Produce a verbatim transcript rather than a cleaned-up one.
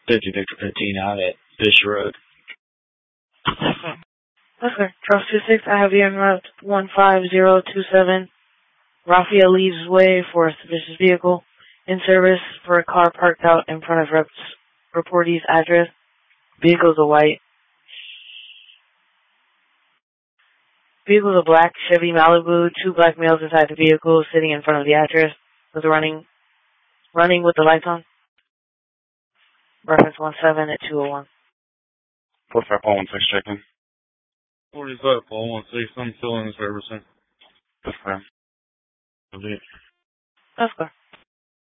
fifty Victor fifteen out at Fish Road. Okay. Truck two six, I have you en route one five zero two seven. Raphael leaves way for a suspicious vehicle in service for a car parked out in front of Rep's reportee's address. Vehicle's a white. Vehicle's a black Chevy Malibu. Two black males inside the vehicle sitting in front of the address with running, running with the lights on. Reference one seven at two oh one. forty-five Paul one six checking. forty-five Paul one six, I'm still in the service. That's fine. That's good.